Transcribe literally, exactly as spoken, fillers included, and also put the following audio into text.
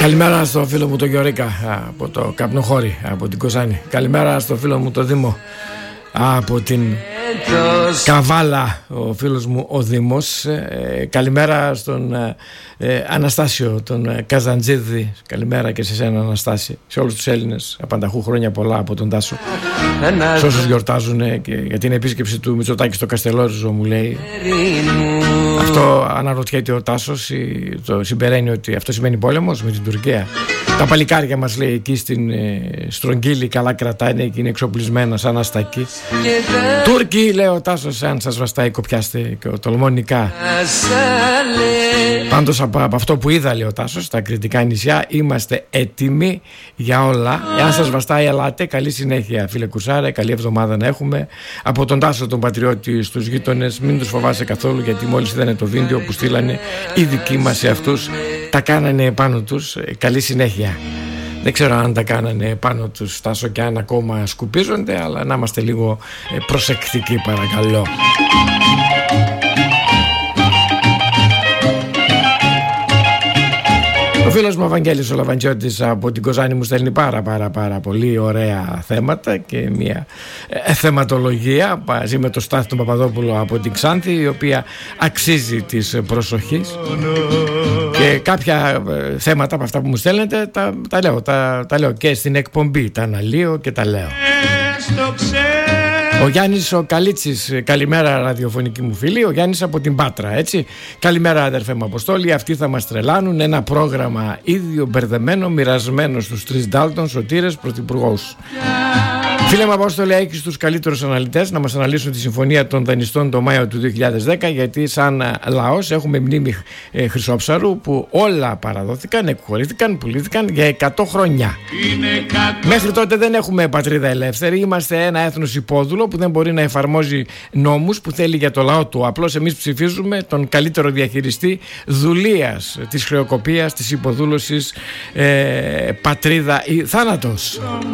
Καλημέρα στο φίλο μου τον Γιωρίκα από το Καπνοχώρι, από την Κοζάνη. Καλημέρα στο φίλο μου τον Δήμο από την Καβάλα, ο φίλος μου ο Δήμος. ε, Καλημέρα στον ε, Αναστάσιο, τον Καζαντζίδη. Καλημέρα και σε σένα, Αναστάση. Σε όλους τους Έλληνες απανταχού, χρόνια πολλά από τον Τάσο. Σε όσους γιορτάζουν και για την επίσκεψη του Μητσοτάκη στο Καστελόριζο, μου λέει. Αυτό αναρωτιέται ο Τάσος, το συμπεραίνει ότι αυτό σημαίνει πόλεμος με την Τουρκία. Τα παλικάρια μας, λέει, εκεί στην ε, Στρογγύλη καλά κρατάνε και είναι εξοπλισμένα σαν αστακοί. Τούρκοι, λέει ο Τάσος, αν σας βαστάει κοπιάστε και ο τολμονικά. Πάντως από, από αυτό που είδα, λέει ο Τάσος, στα Κρητικά νησιά είμαστε έτοιμοι για όλα. Εάν σας βαστάει, ελάτε. Καλή συνέχεια, φίλε Κουρσάρε, καλή εβδομάδα να έχουμε. Από τον Τάσο τον πατριώτη στους γείτονες, μην τους φοβάσαι καθόλου, γιατί μόλις είδανε το βίντεο που στείλανε οι δικοί μας σε αυτούς, τα κάνανε επάνω τους. Καλή συνέχεια. Δεν ξέρω αν τα κάνανε πάνω τους, Τάσο, και αν ακόμα σκουπίζονται, αλλά να είμαστε λίγο προσεκτικοί, παρακαλώ. Ο φίλος μου ο Βαγγέλης ο Λαβαντζιώτης από την Κοζάνη μου στέλνει πάρα πάρα πάρα πολύ ωραία θέματα και μια ε, θεματολογία μαζί με το Στάθη τον Παπαδόπουλο από την Ξάνθη, η οποία αξίζει της προσοχής, και κάποια ε, θέματα από αυτά που μου στέλνετε τα, τα, λέω, τα, τα λέω και στην εκπομπή, τα αναλύω και τα λέω. Ο Γιάννης ο Καλίτσης, καλημέρα ραδιοφωνική μου φίλη. Ο Γιάννης από την Πάτρα, έτσι. Καλημέρα, αδερφέ μου Αποστόλη. Αυτοί θα μας τρελάνουν. Ένα πρόγραμμα ίδιο μπερδεμένο, μοιρασμένο στους τρεις Ντάλτον, σωτήρες, πρωθυπουργούς. Φίλε μου Απόστολε, έχεις τους καλύτερους αναλυτές να μας αναλύσουν τη συμφωνία των δανειστών το Μάιο του δύο χιλιάδες δέκα, γιατί σαν λαός έχουμε μνήμη ε, Χρυσόψαρου που όλα παραδόθηκαν, εκχωρήθηκαν, πουλήθηκαν για εκατό χρόνια. Μέχρι τότε δεν έχουμε πατρίδα ελεύθερη. Είμαστε ένα έθνος υπόδουλο που δεν μπορεί να εφαρμόζει νόμους που θέλει για το λαό του. Απλώς εμείς ψηφίζουμε τον καλύτερο διαχειριστή δουλείας, της χρεοκοπίας, της υποδούλωσης, ε, πατρίδα ή θάνατος.